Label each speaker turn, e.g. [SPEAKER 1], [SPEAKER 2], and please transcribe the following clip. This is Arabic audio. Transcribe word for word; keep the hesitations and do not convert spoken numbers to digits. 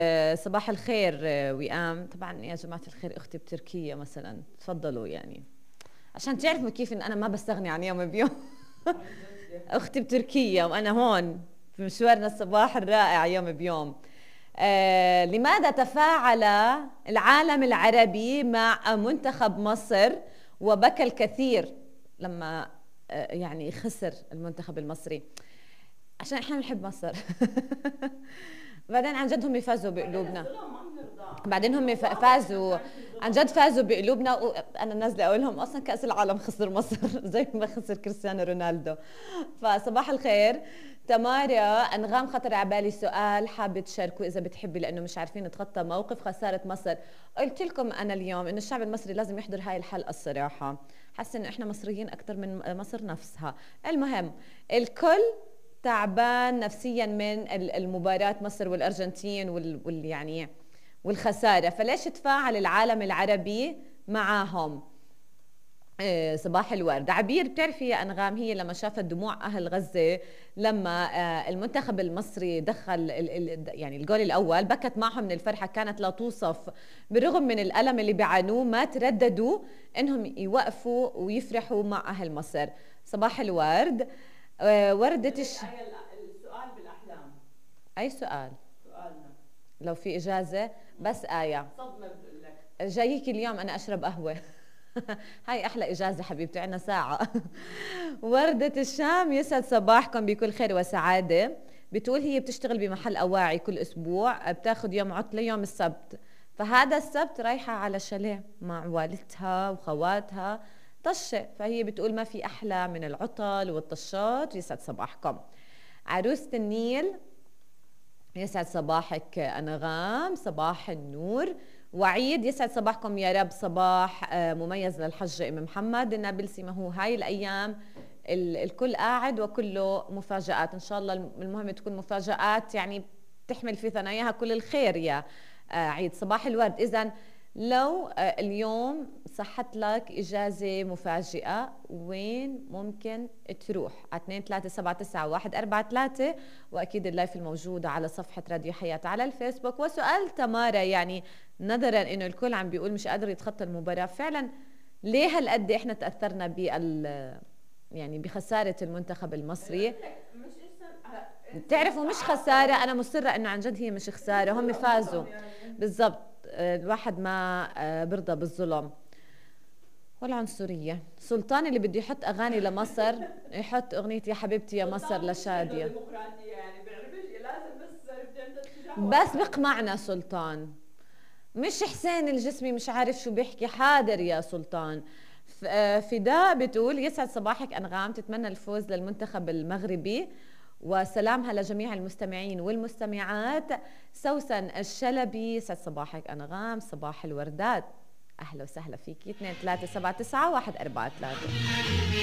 [SPEAKER 1] آه، صباح الخير. آه، وئام. طبعا يا جماعة الخير، أختي بتركيا مثلا، تفضلوا يعني عشان تعرفوا كيف إن أنا ما بستغني عن يوم بيوم. أختي بتركيا وأنا هون في مشوارنا الصباح الرائع يوم بيوم. آه، لماذا تفاعل العالم العربي مع منتخب مصر وبكى الكثير لما آه، يعني خسر المنتخب المصري؟ عشان احنا بنحب مصر. بعدين عن جد هم فازوا بقلوبنا. بعدين هم ف- فازوا عن جد، فازوا بقلوبنا. وانا نازله اقول لهم اصلا كاس العالم خسر مصر زي ما خسر كريستيانو رونالدو. فصباح الخير تمارا انغام. خطر على بالي سؤال حابه تشاركوا اذا بتحبي، لانه مش عارفين نتخطى موقف خساره مصر. قلت لكم انا اليوم انه الشعب المصري لازم يحضر هاي الحلقه الصراحه. حاسه انه احنا مصريين اكثر من مصر نفسها. المهم، الكل تعبان نفسيا من المباراة مصر والأرجنتين وال, وال يعني والخسارة. فليش تفاعل العالم العربي معاهم؟ آه، صباح الورد. عبير، بتعرفي يا أنغام، هي لما شافت دموع أهل غزة لما آه، المنتخب المصري دخل ال ال يعني الجول الأول، بكت معهم من الفرحة، كانت لا توصف. بالرغم من الألم اللي بيعانوه ما ترددوا إنهم يوقفوا ويفرحوا مع أهل مصر. صباح الورد. آه، وردة الش...
[SPEAKER 2] السؤال بالأحلام.
[SPEAKER 1] أي سؤال؟
[SPEAKER 2] سؤالنا
[SPEAKER 1] لو في إجازة بس آية
[SPEAKER 2] صدمة بقول لك.
[SPEAKER 1] جايك اليوم أنا أشرب قهوة. هاي أحلى إجازة حبيبتي، عنا ساعة. وردة الشام، يسعد صباحكم بكل خير وسعادة. بتقول هي بتشتغل بمحل أواعي كل أسبوع، بتاخد يوم عطلة يوم السبت، فهذا السبت رايحة على شاليه مع والدتها وخواتها طشة. فهي بتقول ما في أحلى من العطل والطشات. يسعد صباحكم. عروسة النيل، يسعد صباحك أنغام، صباح النور. وعيد، يسعد صباحكم يا رب. صباح آه، مميز للحج أم محمد النابلسي. ما هو هاي الأيام الكل قاعد وكله مفاجآت. إن شاء الله المهم تكون مفاجآت يعني تحمل في ثناياها كل الخير يا آه، عيد. صباح الورد. إذن لو آه، اليوم صحت لك إجازة مفاجئة، وين ممكن تروح؟ على اثنين ثلاثة سبعة تسعة واحد أربعة ثلاثة، وأكيد اللايف الموجودة على صفحة راديو حياة على الفيسبوك. وسؤال تمارا، يعني نظرا إنه الكل عم بيقول مش قادر يتخطى المباراة، فعلا ليه هالقد إحنا تأثرنا بال يعني بخسارة المنتخب المصري؟
[SPEAKER 2] مش احسن
[SPEAKER 1] تعرفوا مش خسارة، أنا مصرة إنه عن جد هي مش خسارة، هم فازوا بالضبط. آه، الواحد ما آه، برضى بالظلم والعنصرية. سلطان اللي بده يحط أغاني لمصر يحط أغنية يا حبيبتي يا مصر لشادية.
[SPEAKER 2] ديمقراطية يعني بيعرفش لازم بس
[SPEAKER 1] بس بقمعنا سلطان، مش حسين الجسمي مش عارف شو بيحكي. حاضر يا سلطان. ف- آه، فداء بتقول يسعد صباحك أنغام، تتمنى الفوز للمنتخب المغربي وسلامها لجميع المستمعين والمستمعات. سوسن الشلبي، يسعد صباحك أنغام، صباح الوردات. أهلا وسهلا فيكي. اثنين ثلاثة سبعة تسعة واحد أربعة ثلاثة.